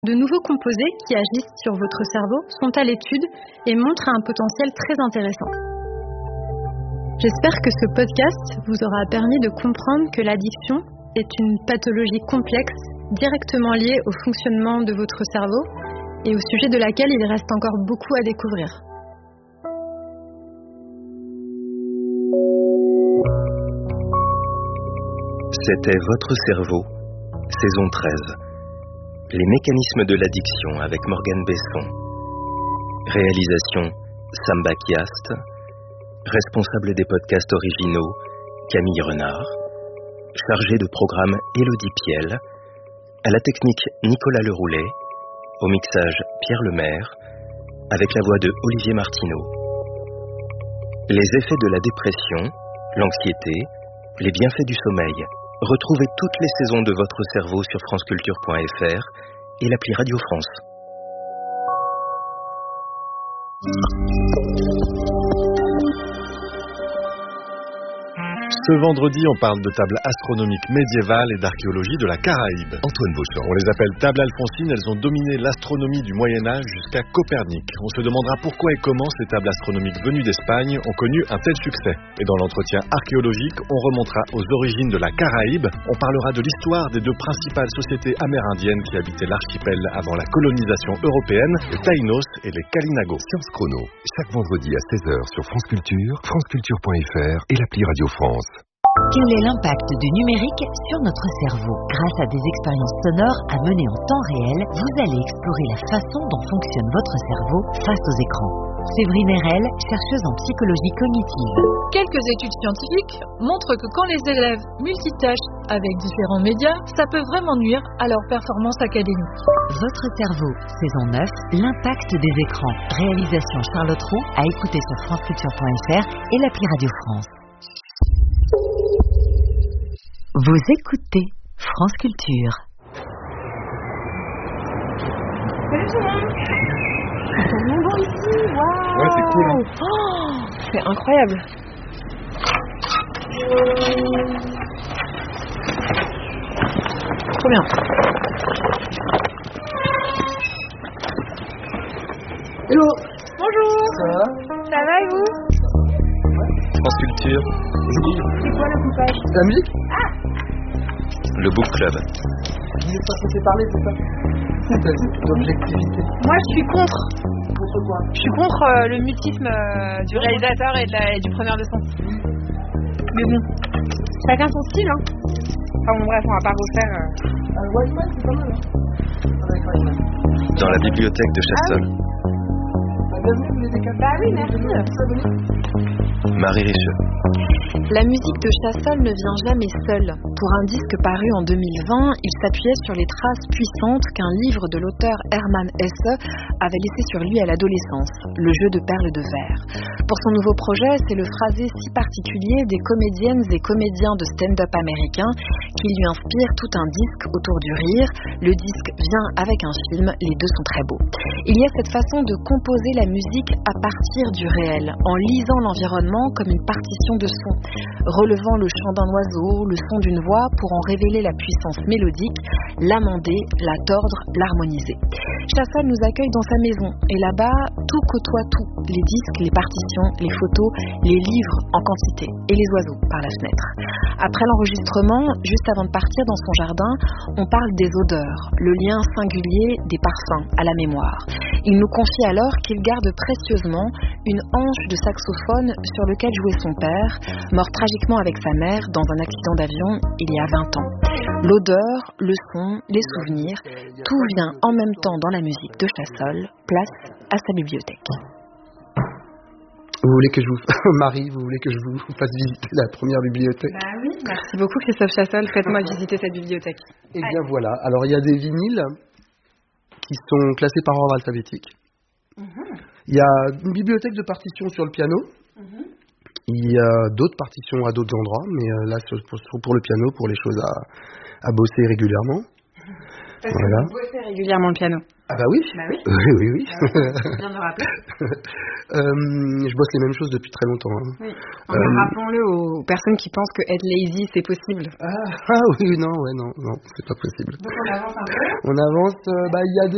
De nouveaux composés qui agissent sur votre cerveau sont à l'étude et montrent un potentiel très intéressant. J'espère que ce podcast vous aura permis de comprendre que l'addiction est une pathologie complexe directement liée au fonctionnement de votre cerveau et au sujet de laquelle il reste encore beaucoup à découvrir. C'était Votre cerveau, saison 13. Les mécanismes de l'addiction avec Morgane Besson. Réalisation Samba Kiast. Responsable des podcasts originaux Camille Renard. Chargé de programme Élodie Piel. À la technique Nicolas Leroulet. Au mixage Pierre Lemaire. Avec la voix de Olivier Martineau. Les effets de la dépression, l'anxiété, les bienfaits du sommeil. Retrouvez toutes les saisons de Votre cerveau sur franceculture.fr et l'appli Radio France. Ce vendredi, on parle de tables astronomiques médiévales et d'archéologie de la Caraïbe. Antoine Beauchamp. On les appelle tables alphonsines, elles ont dominé l'astronomie du Moyen-Âge jusqu'à Copernic. On se demandera pourquoi et comment ces tables astronomiques venues d'Espagne ont connu un tel succès. Et dans l'entretien archéologique, on remontera aux origines de la Caraïbe. On parlera de l'histoire des deux principales sociétés amérindiennes qui habitaient l'archipel avant la colonisation européenne, les Taïnos et les Kalinago. Science Chrono, chaque vendredi à 16h sur France Culture, franceculture.fr et l'appli Radio France. Quel est l'impact du numérique sur notre cerveau ? Grâce à des expériences sonores à mener en temps réel, vous allez explorer la façon dont fonctionne votre cerveau face aux écrans. Séverine Erel, chercheuse en psychologie cognitive. Quelques études scientifiques montrent que quand les élèves multitâchent avec différents médias, ça peut vraiment nuire à leur performance académique. Votre cerveau, saison 9, l'impact des écrans. Réalisation Charlotte Roux, à écouter sur franceculture.fr et l'appli Radio France. Vous écoutez France Culture. Salut tout le monde. C'est tellement beau ici, waouh. Ouais, c'est cool. Hein. Oh, c'est incroyable. Trop bien. Hello. Bonjour. Ça va et vous? France Culture, C'est quoi le coupage? La musique? le Book Club. Il n'est pas censé parler, c'est ça? D'objectivité. Moi je suis contre. Contre quoi? Je suis contre le mutisme du réalisateur et du preneur de son. Mais bon, chacun son style, hein. Enfin bon, bref, on va pas refaire. Wi-Fi, c'est pas mal, hein? Avec Wi-Fi. Dans la bibliothèque de Chassol. Bienvenue, vous les décapés. Bah oui, merci. Marie Richeux. La musique de Chassol ne vient jamais seule. Pour un disque paru en 2020, il s'appuyait sur les traces puissantes qu'un livre de l'auteur Hermann Hesse avait laissé sur lui à l'adolescence, Le jeu de perles de verre. Pour son nouveau projet, c'est le phrasé si particulier des comédiennes et comédiens de stand-up américains qui lui inspire tout un disque autour du rire. Le disque vient avec un film, les deux sont très beaux. Il y a cette façon de composer la musique à partir du réel, en lisant l'environnement comme une partition de son, relevant le chant d'un oiseau, le son d'une voix pour en révéler la puissance mélodique, l'amender, la tordre, l'harmoniser. Chassol nous accueille dans sa maison et là-bas, tout côtoie tout, les disques, les partitions, les photos, les livres en quantité et les oiseaux par la fenêtre. Après l'enregistrement, juste avant de partir dans son jardin, on parle des odeurs, le lien singulier des parfums à la mémoire. Il nous confie alors qu'il garde précieusement une hanche de saxophone sur lequel jouait son père, mort tragiquement avec sa mère dans un accident d'avion il y a 20 ans. L'odeur, le son, les souvenirs, tout vient en même temps dans la musique de Chassol, place à sa bibliothèque. Vous voulez que je vous... Marie, vous voulez que je vous fasse visiter la première bibliothèque? Bah oui, merci beaucoup Christophe Chassol, faites-moi visiter cette bibliothèque. Eh bien voilà, alors il y a des vinyles qui sont classés par ordre alphabétique. Il y a une bibliothèque de partitions sur le piano. Il y a d'autres partitions à d'autres endroits, mais là pour le piano, pour les choses à bosser régulièrement. Parce que vous bossez régulièrement le piano. Ah bah oui. Bah oui. Oui. Bien de rappeler. Je bosse les mêmes choses depuis très longtemps. Hein. Oui. Rappelons-le aux personnes qui pensent que être lazy c'est possible. Ah oui, non, c'est pas possible. Donc on avance un peu. On avance, il y a